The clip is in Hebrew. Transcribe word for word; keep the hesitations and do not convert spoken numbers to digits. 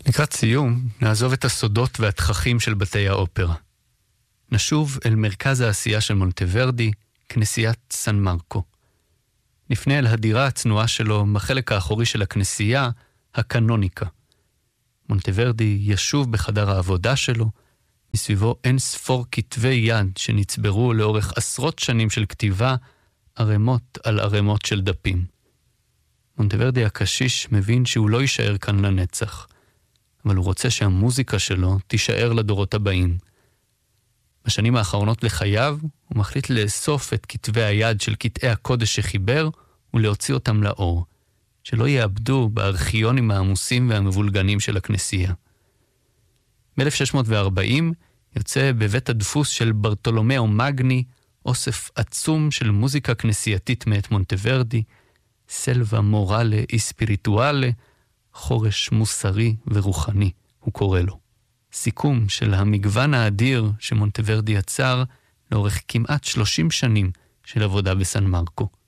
לקראת סיום, נעזוב את הסודות והתככים של בתי האופרה. נשוב אל מרכז העשייה של מונטוורדי, כנסיית סן מרקו. נפנה אל הדירה הצנועה שלו בחלק האחורי של הכנסייה, הקנוניקה. מונטוורדי ישוב בחדר העבודה שלו, מסביבו אין ספור כתבי יד שנצברו לאורך עשרות שנים של כתיבה, ערמות על ערמות של דפים. מונטוורדי הקשיש מבין שהוא לא יישאר כאן לנצח, אבל הוא רוצה שהמוזיקה שלו תישאר לדורות הבאים. בשנים האחרונות לחייו, הוא מחליט לאסוף את כתבי היד של קטעי הקודש שחיבר, ולהוציא אותם לאור, שלא יאבדו בארכיונים העמוסים והמבולגנים של הכנסייה. ב-אלף שש מאות וארבעים יוצא בבית הדפוס של ברטולומיאו מגני, אוסף עצום של מוזיקה כנסייתית מאת מונטוורדי, סלווה מורלה איספיריטואלה, חורש מוסרי ורוחני, הוא קורא לו. סיכום של המגוון האדיר שמונטוורדי יצר לאורך כמעט שלושים שנים של עבודה בסן מרקו.